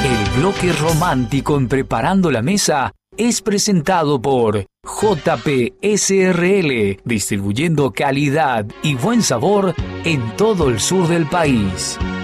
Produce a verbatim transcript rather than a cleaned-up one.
El bloque romántico en Preparando la Mesa es presentado por J P S R L, distribuyendo calidad y buen sabor en todo el sur del país.